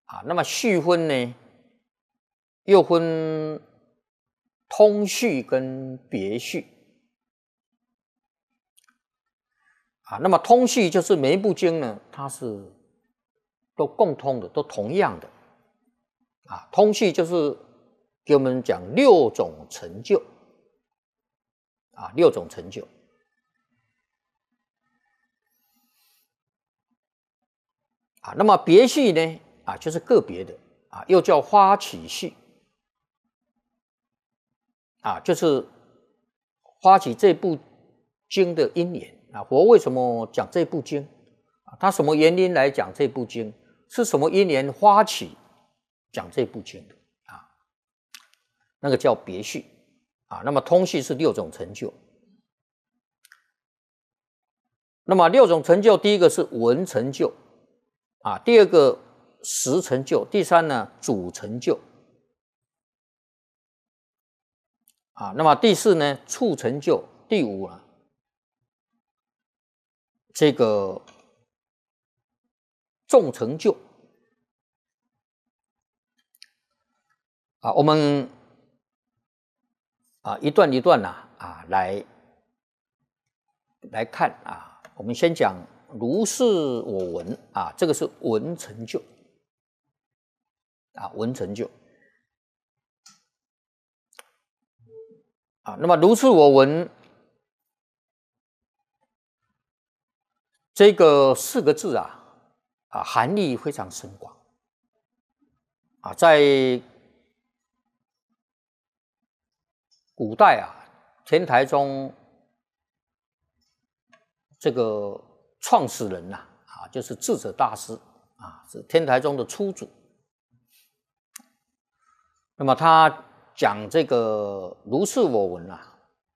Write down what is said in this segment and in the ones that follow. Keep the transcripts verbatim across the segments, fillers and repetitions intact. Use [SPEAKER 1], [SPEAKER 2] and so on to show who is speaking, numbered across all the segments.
[SPEAKER 1] 啊，那么序分呢，又分通序跟别序。啊，那么通序就是每一部经呢，它是都共通的，都同样的。啊，通序就是给我们讲六种成就。啊，六种成就。啊，那么别序呢？啊，就是个别的。啊，又叫发起序。啊，就是发起这部经的因缘。啊，佛为什么讲这部经？啊，他什么原因来讲这部经？是什么因缘发起讲这部经的？啊，那个叫别序。啊，那么通序是六种成就。那么六种成就，第一个是文成就，啊，第二个实成就，第三呢主成就，啊，那么第四呢处成就，第五呢这个众成就。啊，我们啊一段一段啊啊来来看啊。我们先讲如是我闻啊，这个是闻成就。啊，闻成就。啊，那么如是我闻这个四个字啊，啊，含义非常深广。啊，在古代啊，天台宗这个创始人呐、啊，啊，就是智者大师啊，是天台宗的初祖。那么他讲这个如是我闻啊，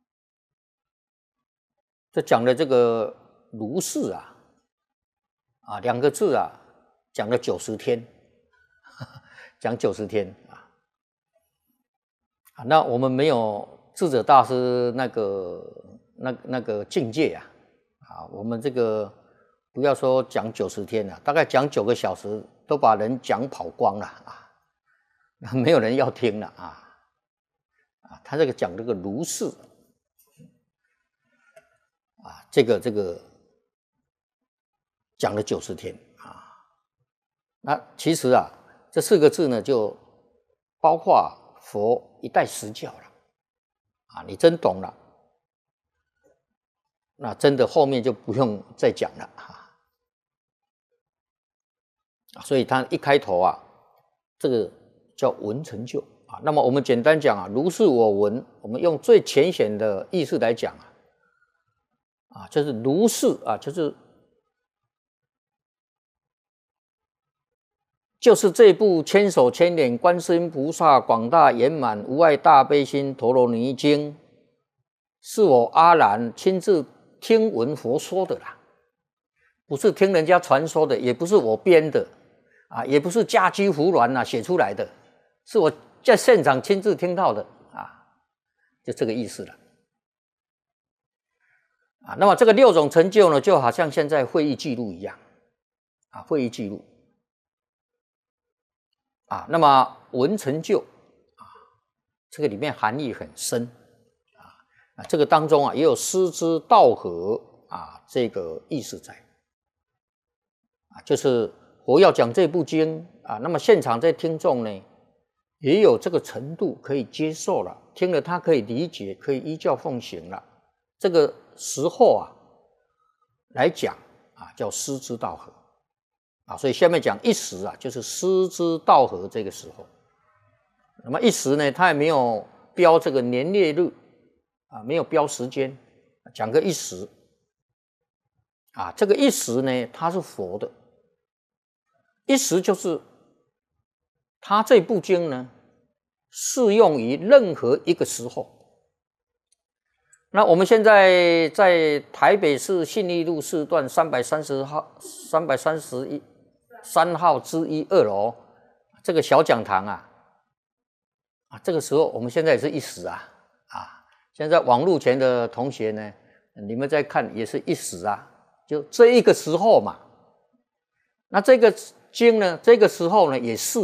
[SPEAKER 1] 这讲的这个如是啊，啊两个字啊，讲了九十天，呵呵讲九十天啊。啊，那我们没有智者大师那个那那个境界啊，啊，我们这个不要说讲九十天了、啊，大概讲九个小时都把人讲跑光了啊，没有人要听了啊。啊，他这个讲这个如是啊，这个这个讲了九十天啊。那其实啊，这四个字呢，就包括佛一代实教了啊。你真懂了，那真的后面就不用再讲了啊。所以他一开头啊，这个叫闻成就。啊，那么我们简单讲啊，如是我闻，我们用最浅显的意思来讲啊，啊，就是如是啊，就是就是这部千手千眼观世音菩萨广大圆满无碍大悲心陀罗尼经，是我阿难亲自听闻佛说的啦，不是听人家传说的，也不是我编的啊，也不是家居胡乱啊写出来的，是我在现场亲自听到的啊，就这个意思了啊。那么这个六种成就呢，就好像现在会议记录一样啊，会议记录啊。那么闻成就啊，这个里面含义很深啊啊，这个当中啊也有师之道合啊这个意思在啊，就是我要讲这部经啊，那么现场在听众呢，也有这个程度可以接受了，听了他可以理解，可以依教奉行了。这个时候啊来讲啊，叫师之道合啊。所以下面讲一时啊，就是师之道合这个时候。那么一时呢，他也没有标这个年月日啊，没有标时间，讲个一时啊。这个一时呢，它是佛的，一时就是他这部经呢，适用于任何一个时候。那我们现在在台北市信义路四段三百三十号、三百三十一三号之一二楼这个小讲堂啊，啊，这个时候我们现在也是一时啊，啊，现在网络前的同学呢，你们在看也是一时啊，就这一个时候嘛。那这个经呢，这个时候呢也是